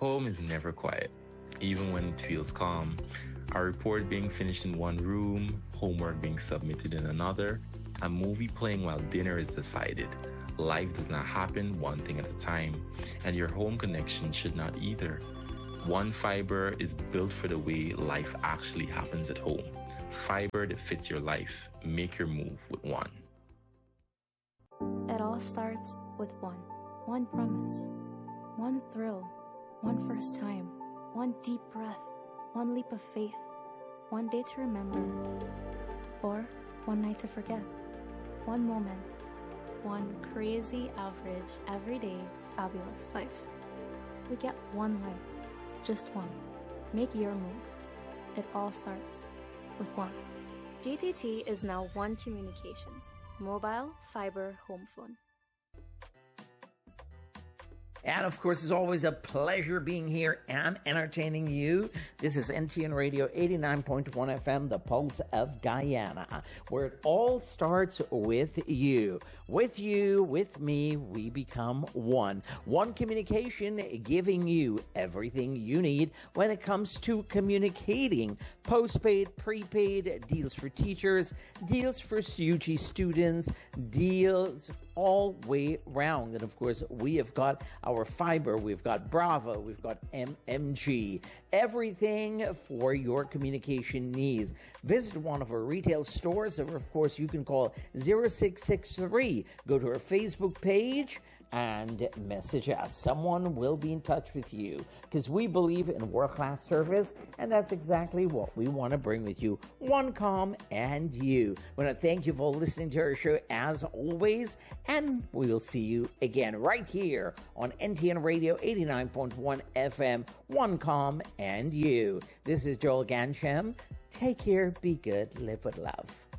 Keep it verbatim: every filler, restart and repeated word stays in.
Home is never quiet, even when it feels calm. A report being finished in one room, homework being submitted in another, a movie playing while dinner is decided. Life does not happen one thing at a time, and your home connection should not either. One Fiber is built for the way life actually happens at home. Fiber that fits your life. Make your move with One. It all starts with one. One promise. One thrill. One first time. One deep breath. One leap of faith. One day to remember. Or one night to forget. One moment. One crazy, average, everyday, fabulous life. We get one life. Just one. Make your move. It all starts with one. G T T is now One Communications. Mobile, fiber, home phone. And, of course, it's always a pleasure being here and entertaining you. This is N T N Radio eighty-nine point one F M, the Pulse of Guyana, where it all starts with you. With you, with me, we become one. One Communication, giving you everything you need when it comes to communicating. Postpaid, prepaid, deals for teachers, deals for U G students, deals all way round. And, of course, we have got our fiber, we've got Bravo, we've got M M G, everything for your communication needs. Visit one of our retail stores, or of course you can call zero six six three. Go to our Facebook page and message us. Someone will be in touch with you, because we believe in world-class service, and that's exactly what we want to bring with you. OneCom and you. I want to thank you for listening to our show as always, and we will see you again right here on N T N Radio eighty-nine point one F M, OneCom and you. This is Joel Ganshem. Take care, be good, live with love.